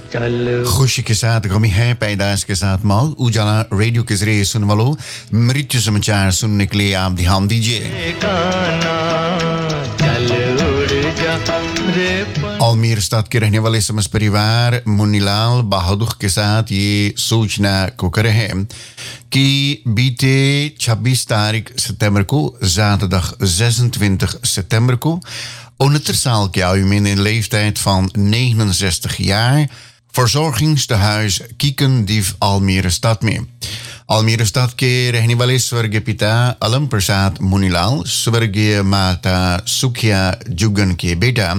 खुशी के साथ गमी है पैदाइश के साथ मौत उजाला रेडियो के जरिए सुन वालों मृत्यु समाचार सुनने के लिए आप ध्यान दीजिए आलमीर स्टाद के रहने वाले समस्त परिवार मुन्नीलाल बहादुर के साथ ये सूचना को करे हैं कि बीते 26 तारीख सितंबर को zaterdag 26 september को 69 साल के आयु में in leeftijd van 69 jaar verzorgingstehuis Kiekendief Almere stad में Almere stad के रहने वाले स्वर्गीय पिता अलम प्रसाद मुनीलाल स्वर्गीय माता सुखिया जुगन के बेटा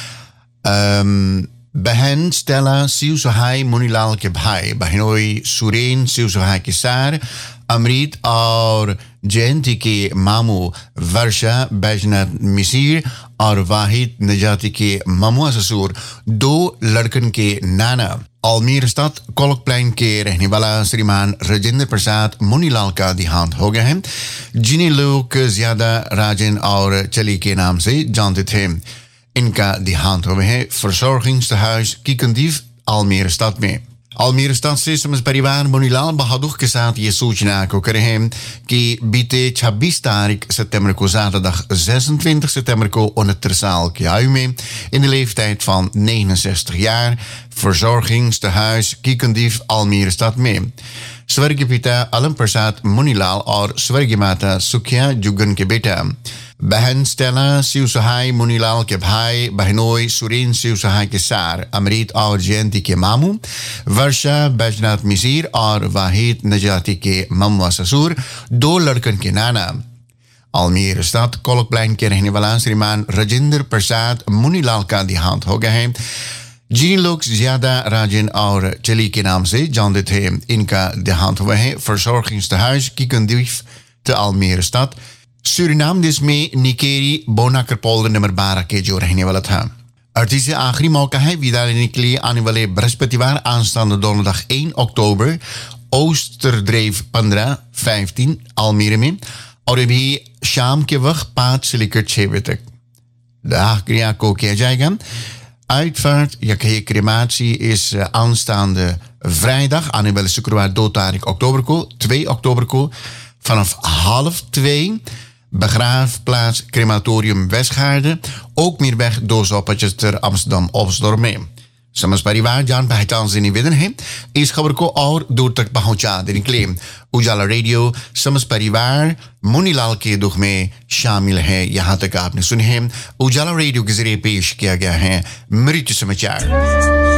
बहन स्टेला शिवसहाय मुनीलाल के भाई बहनोई सुरेन शिवसहाय के सार अमृत और जयंती के मामू वर्षा बैजनाथ मिसिर और वाहिद नजाती के मामुआ ससुर 2 लड़कन के नाना आलमीर स्टाद कोलकप्लेन के रहने वाला श्रीमान राजेंद्र प्रसाद मुनीलाल का देहांत हो गया है जिन्हें लोग ज्यादा राजन और चली के नाम से जानते थे इनका देहांत हुआ है verzorgingstehuis Kiekendief Almere stad में Almere stad से समस्त परिवार मुनीलाल बहादुर के साथ ये सूचना को करे हैं कि बीते 26 तारीख सितंबर को zaterdag 26 september को 69 साल की आयु में in de leeftijd van 69 jaar verzorgingstehuis Kiekendief Almere stad में स्वर्गीय पिता अलम प्रसाद मुनीलाल और स्वर्गीय माता सुखिया जुगन के बेटा बहन स्टेला शिवसहाय मुनीलाल के भाई बहनोई सुरेन शिवसहाय के सार अमृत और जयंती के मामू वर्षा बैजनाथ मिसिर और वाहिद नजाती के मम्मा ससुर 2 लड़कन के नाना आलमीर स्टाद कोलकप्लेन के रहने वाला श्रीमान राजेंद्र प्रसाद मुनीलाल का देहांत हो गया है जिन लोग ज्यादा राजन और चली के नाम से जानते थे इनका देहांत हुआ है verzorgingstehuis Kiekendief te Almere stad Suriname देश में निकेरी बोनाकरपोल्डर नंबर 12 के जो रहने वाला था अर्थी से आखिरी मौका है विदा लेने के लिए आने वाले बृहस्पतिवार aanstaande donderdag 1 oktober Oosterdreef 15 Almere में और अभी शाम के वक्त 5 से लेकर 6 बजे तक दाह क्रिया को किया जाएगा Uitvaart, ja, crematie is aanstaande vrijdag, aanstaande शुक्रवार 2 तारीख oktober को 2 oktober को vanaf 1:30 begraafplaats crematorium Westgaarde, ook Meerweg Doorzoppetjes ter Amsterdam Opsdorp में समस्त परिवार जान पहचान से निवेदन है इस खबर को और दूर तक पहुंचा देने के लिए उजाला रेडियो समस्त परिवार मुनीलाल के दुख में शामिल है यहां तक आपने सुने हैं उजाला रेडियो के जरिए पेश किया गया है मृत्यु समाचार